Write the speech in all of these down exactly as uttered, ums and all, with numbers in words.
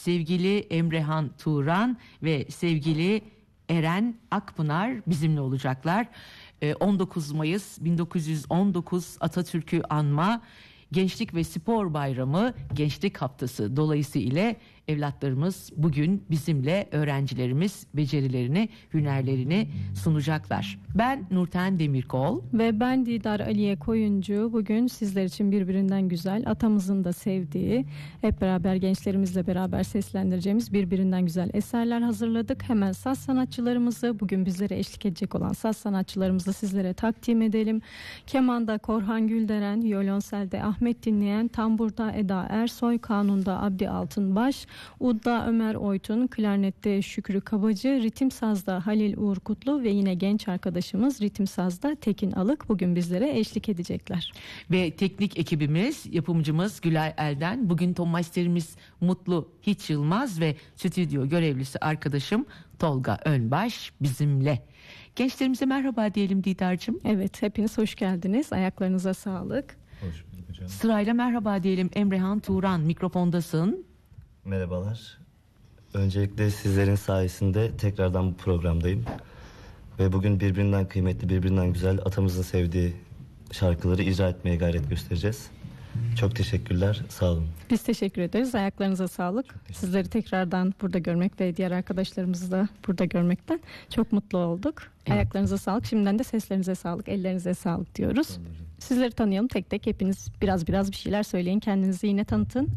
sevgili Emrehan Turan ve sevgili Eren Akpınar bizimle olacaklar. on dokuz Mayıs bin dokuz yüz on dokuz Atatürk'ü anma Gençlik ve Spor Bayramı Gençlik Haftası dolayısıyla evlatlarımız bugün bizimle, öğrencilerimiz becerilerini, hünerlerini sunacaklar. Ben Nurten Demirkol ve ben Didar Aliye Koyuncu. Bugün sizler için birbirinden güzel, atamızın da sevdiği, hep beraber gençlerimizle beraber seslendireceğimiz birbirinden güzel eserler hazırladık. Hemen saz sanatçılarımızı, bugün bizlere eşlik edecek olan saz sanatçılarımızı sizlere takdim edelim. Kemanda Korhan Gülderen, violonselde Ahmet Dinleyen, tamburda Eda Ersoy, kanunda Abdi Altınbaş, udda Ömer Oytun, klarnette Şükrü Kabacı, ritim sazda Halil Uğur Kutlu ve yine genç arkadaşımız ritim sazda Tekin Alık bugün bizlere eşlik edecekler. Ve teknik ekibimiz, yapımcımız Gülay Elden, bugün ton masterimiz Mutlu Hiç Yılmaz ve stüdyo görevlisi arkadaşım Tolga Önbaş bizimle. Gençlerimize merhaba diyelim Didar'cığım. Evet, hepiniz hoş geldiniz. Ayaklarınıza sağlık. Hoş bulduk hocam. Sırayla merhaba diyelim. Emrehan Turan, mikrofondasın. Merhabalar. Öncelikle sizlerin sayesinde tekrardan bu programdayım. Ve bugün birbirinden kıymetli, birbirinden güzel, atamızın sevdiği şarkıları icra etmeye gayret göstereceğiz. Çok teşekkürler, sağ olun. Biz teşekkür ederiz, ayaklarınıza sağlık. Sizleri tekrardan burada görmek ve diğer arkadaşlarımızı da burada görmekten çok mutlu olduk. Evet. Ayaklarınıza sağlık, şimdiden de seslerinize sağlık, ellerinize sağlık diyoruz. Sizleri tanıyalım tek tek, hepiniz biraz biraz bir şeyler söyleyin, kendinizi yine tanıtın.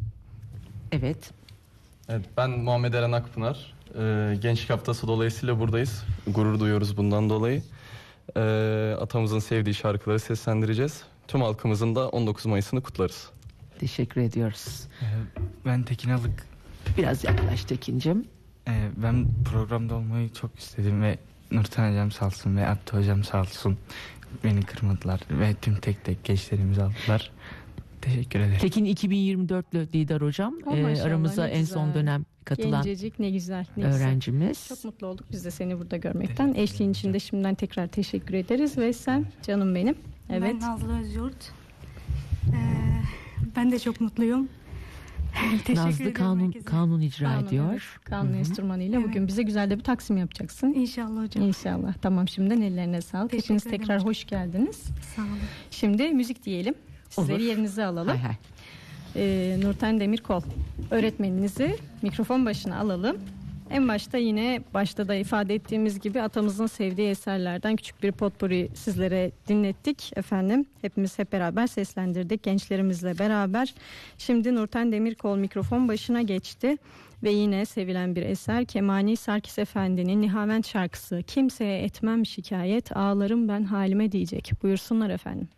Evet. Evet, ben Muhammed Eren Akpınar. Ee, Gençlik Haftası dolayısıyla buradayız. Gurur duyuyoruz bundan dolayı. Ee, atamızın sevdiği şarkıları seslendireceğiz. Tüm halkımızın da on dokuz Mayıs'ını kutlarız. Teşekkür ediyoruz. Ee, ben Tekin Alık. Biraz yaklaş Tekin'cim. Ee, ben programda olmayı çok istedim ve Nurten Hocam sağ olsun ve Abdü Hocam sağ olsun beni kırmadılar ve tüm tek tek gençlerimizi aldılar. Teşekkür ederim. Tekin iki bin yirmi dörtlü Didar hocam. Oh, ee, aramıza en son dönem katılan gencecik, ne güzel, ne öğrencimiz. Güzel. Çok mutlu olduk biz de seni burada görmekten. Eşliğin için de şimdiden tekrar teşekkür ederiz ve sen canım benim. Evet. Ben Nazlı Özyurt. Ee, ben de çok mutluyum. Nazlı kanun herkese. kanun icra Kanun, ediyor. Evet, kanun Hı-hı. enstrümanıyla Evet. bugün bize güzel de bir taksim yapacaksın. İnşallah hocam. İnşallah. Tamam, şimdiden ellerine sağlık. Teşekkür Hepiniz ederim tekrar hocam. hoş geldiniz. Sağ olun. Şimdi müzik diyelim. Sizleri Olur. yerinize alalım. Hay hay. Ee, Nurten Demirkol öğretmeninizi mikrofon başına alalım. En başta yine başta da ifade ettiğimiz gibi atamızın sevdiği eserlerden küçük bir potpourri sizlere dinlettik efendim. Hepimiz hep beraber seslendirdik gençlerimizle beraber. Şimdi Nurten Demirkol mikrofon başına geçti ve yine sevilen bir eser Kemani Sarkis Efendi'nin Nihavent şarkısı Kimseye Etmem Şikayet, Ağlarım Ben Halime diyecek. Buyursunlar efendim.